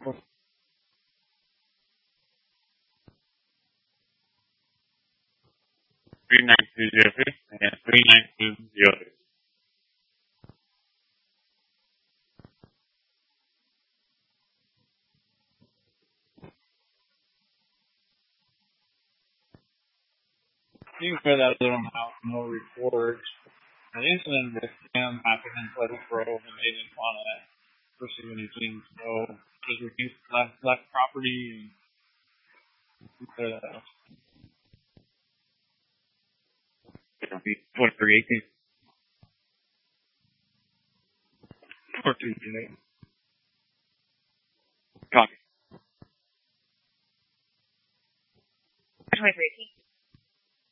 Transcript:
3920 and 3920. You can clear that little out, no reports. An incident with him happened in Pleasant Grove, and they didn't want to pursue anything, so just reduced left property and clear that out. It'll be 2318. 4208. Copy. 2318.